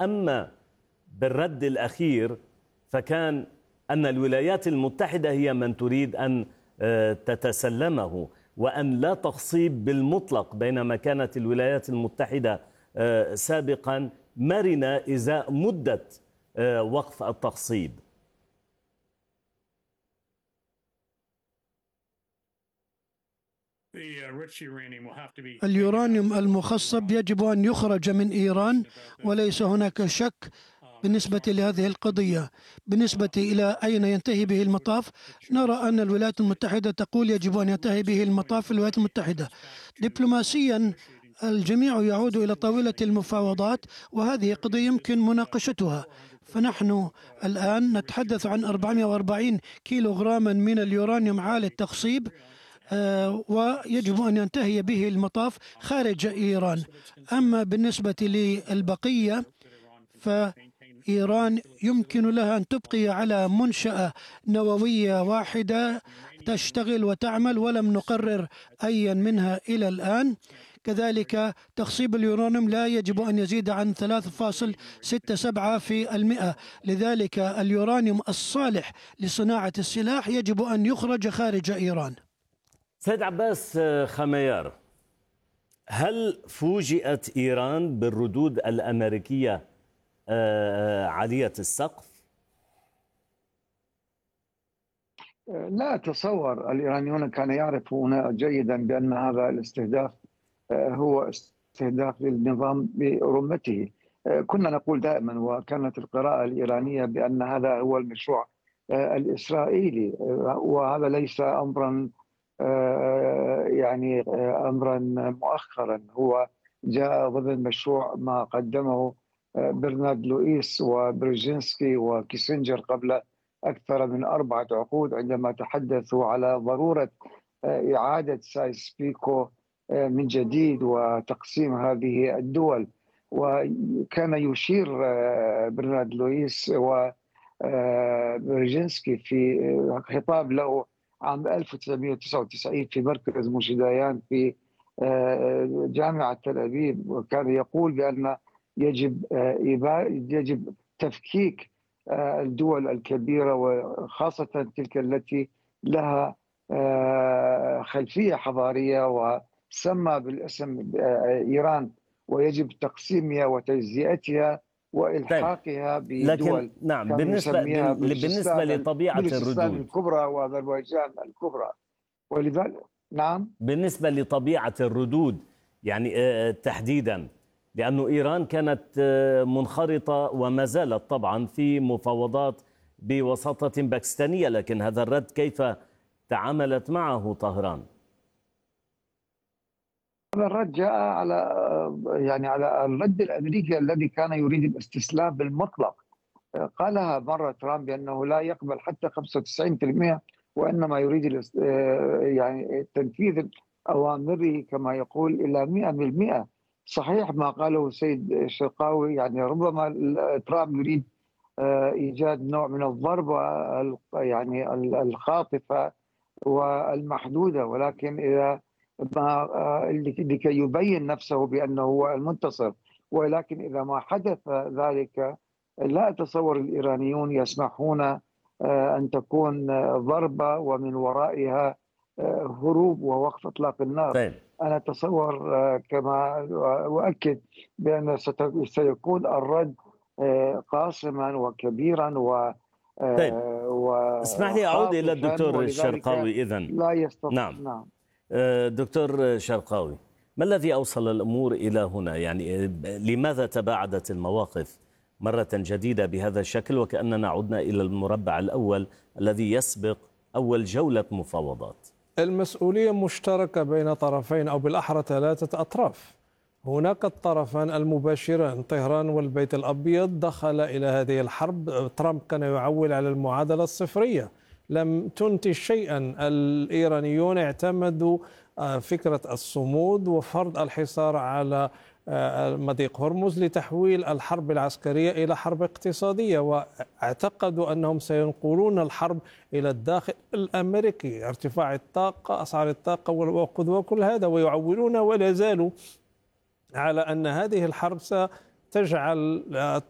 أما بالرد الأخير فكان أن الولايات المتحدة هي من تريد أن تتسلمه، وأن لا تخصيب بالمطلق، بينما كانت الولايات المتحدة سابقا مرنة إزاء مدة وقف التخصيب. اليورانيوم المخصب يجب أن يخرج من إيران، وليس هناك شك بالنسبة لهذه القضية. بالنسبة إلى أين ينتهي به المطاف، نرى أن الولايات المتحدة تقول يجب أن ينتهي به المطاف في الولايات المتحدة. دبلوماسيا الجميع يعود إلى طاولة المفاوضات، وهذه قضية يمكن مناقشتها. فنحن الآن نتحدث عن 440 كيلوغراما من اليورانيوم عالي التخصيب، ويجب أن ينتهي به المطاف خارج إيران. أما بالنسبة للبقية فإيران يمكن لها أن تبقي على منشأة نووية واحدة تشتغل وتعمل، ولم نقرر أي منها إلى الآن. كذلك تخصيب اليورانيوم لا يجب أن يزيد عن 3.67%. لذلك اليورانيوم الصالح لصناعة السلاح يجب أن يخرج خارج إيران. سيد عباس خميار، هل فوجئت إيران بالردود الأمريكية عالية السقف؟ لا أتصور. الإيرانيون كانوا يعرفون جيدا بأن هذا الاستهداف هو استهداف للنظام برمته. كنا نقول دائما، وكانت القراءة الإيرانية، بأن هذا هو المشروع الإسرائيلي، وهذا ليس أمرا يعني أمرا مؤخرا. هو جاء ضمن مشروع ما قدمه برنارد لوئيس وبرجينسكي وكيسنجر قبل أكثر من 4 عقود، عندما تحدثوا على ضرورة إعادة سايس بيكو من جديد وتقسيم هذه الدول. وكان يشير برنارد لوئيس وبرجينسكي في خطاب له عام 1999 في مركز موشيدايان في جامعة تل أبيب، وكان يقول بأن يجب تفكيك الدول الكبيرة، وخاصة تلك التي لها خلفية حضارية وسمى بالاسم إيران، ويجب تقسيمها وتجزئتها وإلحاقها بدول. لكن نعم، بالنسبة لطبيعة الردود الكبرى وأذربيجان الكبرى، ولذلك نعم بالنسبة لطبيعة الردود يعني تحديدا، لأن إيران كانت منخرطة وما زالت طبعا في مفاوضات بوساطة باكستانية، لكن هذا الرد كيف تعاملت معه طهران؟ هذا الرد جاء على الرد الأمريكي الذي كان يريد الاستسلام بالمطلق. قالها مرة ترامب بأنه لا يقبل حتى 95%، وإنما يريد يعني تنفيذ أوامره كما يقول إلى 100%. صحيح ما قاله السيد الشرقاوي، يعني ربما ترامب يريد إيجاد نوع من الضربة يعني الخاطفة والمحدودة، ولكن إذا ما لكي يبين نفسه بأنه هو المنتصر. ولكن إذا ما حدث ذلك لا أتصور الإيرانيون يسمحون أن تكون ضربة ومن ورائها هروب ووقف إطلاق النار. طيب. أنا أتصور كما أؤكد بأن سيكون الرد قاصما وكبيرا طيب. اسمح لي أعود إلى الدكتور الشرقاوي إذن. لا يستطيع. نعم. دكتور شرقاوي، ما الذي أوصل الأمور إلى هنا؟ يعني لماذا تباعدت المواقف مرة جديدة بهذا الشكل، وكأننا عدنا إلى المربع الأول الذي يسبق أول جولة مفاوضات؟ المسؤولية مشتركة بين طرفين، أو بالأحرى 3 أطراف. هناك الطرفان المباشران، طهران والبيت الأبيض، دخل إلى هذه الحرب. ترامب كان يعول على المعادلة الصفرية، لم تنتج شيئا. الإيرانيون اعتمدوا فكرة الصمود وفرض الحصار على مضيق هرمز لتحويل الحرب العسكرية إلى حرب اقتصادية، واعتقدوا أنهم سينقلون الحرب إلى الداخل الأمريكي، ارتفاع الطاقة، أسعار الطاقة والوقود وكل هذا، ويعولون ولا زالوا على أن هذه الحرب ستجعل